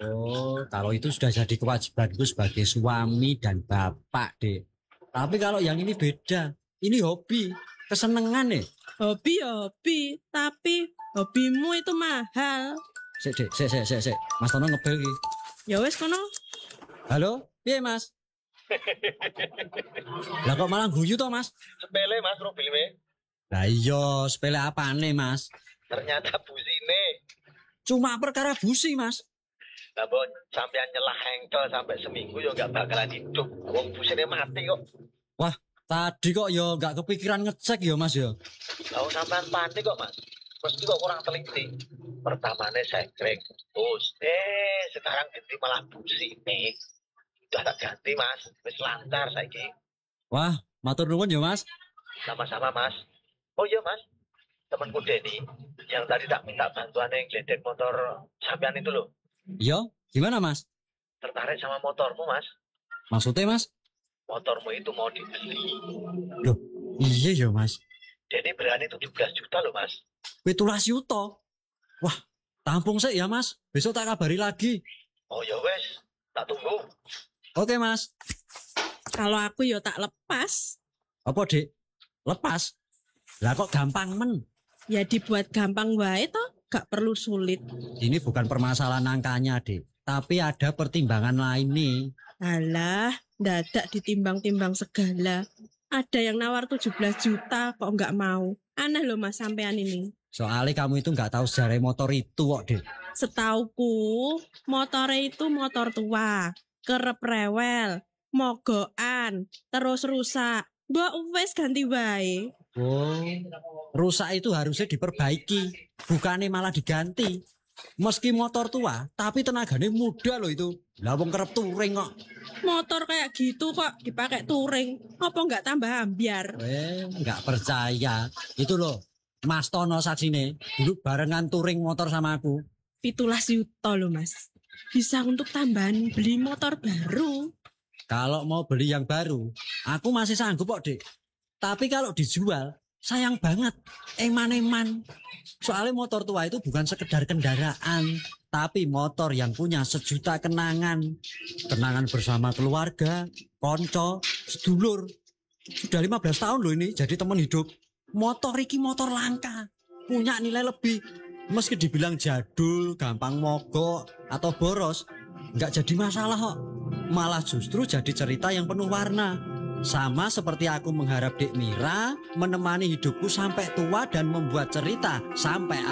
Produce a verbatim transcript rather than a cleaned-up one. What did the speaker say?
Oh, kalau itu sudah jadi kewajibanku sebagai suami dan bapak, Dek. Tapi kalau yang ini beda. Ini hobi, kesenengan nih. Hobi ya hobi, tapi hobimu itu mahal. Sik, Dek, sik, sik, sik, sik. Mas Tono ngebel iki. Ya wes kono. Halo, piye, Mas? Lah kok malah guyu toh, Mas? Sepele Mas probleme. Lah iya, sepele apane, Mas? Ternyata busine. Cuma perkara busi, Mas. Lah mbok sampean nyelah hengkel sampai seminggu ya enggak bakalan hidup. Wong busine mati kok. Wah, tadi kok ya nggak kepikiran ngecek ya, Mas ya. Lah sampean panik kok, Mas. Mesti kok kurang teliti. Pertamane sekring. Terus eh sekarang ganti malah busine. Udah tak ganti, Mas. Wis lancar saiki. Wah, matur nuwun ya, Mas. Sama-sama, Mas. Oh iya, Mas. Temanku Denny yang tadi tak minta bantuan yang gledek motor sampean itu loh. Iya, gimana, Mas? Tertarik sama motormu, Mas? Maksudnya, Mas? Motormu itu mau dibeli. Loh, iya ya, Mas. Denny berani tujuh belas juta loh, Mas. Pitulas yuto. Wah, tampung sih ya, Mas. Besok tak kabari lagi. Oh ya wes, tak tunggu. Oke, Mas. Kalau aku ya tak lepas. Apa, Dek? Lepas? Lah kok gampang men? Ya dibuat gampang wae toh, gak perlu sulit. Ini bukan permasalahan angkanya, Dek. Tapi ada pertimbangan lain nih. Alah, dadak ditimbang-timbang segala. Ada yang nawar tujuh belas juta kok nggak mau. Aneh loh Mas sampean ini. Soalnya kamu itu nggak tahu sejarah motor itu kok, Dek. Setauku, motornya itu motor tua, kerep rewel, mogokan, terus rusak. Mbak wes ganti wae. Oh, rusak itu harusnya diperbaiki, bukannya malah diganti. Meski motor tua, tapi tenaganya muda loh itu. Lah wong kerep touring kok. Motor kayak gitu kok dipakai touring. Apa nggak tambah ambiar? Eh, nggak percaya. Itu loh, Mas Tono saksine. Dulu barengan touring motor sama aku. Pitulas yuto loh Mas. Bisa untuk tambahan beli motor baru. Kalau mau beli yang baru, aku masih sanggup kok, Dek. Tapi kalau dijual, sayang banget. Eman-eman. Soalnya motor tua itu bukan sekedar kendaraan, tapi motor yang punya sejuta kenangan. Kenangan bersama keluarga, konco, sedulur. Sudah lima belas tahun loh ini jadi teman hidup. Motor iki motor langka, punya nilai lebih. Meski dibilang jadul, gampang mogok, atau boros, nggak jadi masalah kok. Malah justru jadi cerita yang penuh warna. Sama seperti aku mengharap Dek Mira menemani hidupku sampai tua dan membuat cerita sampai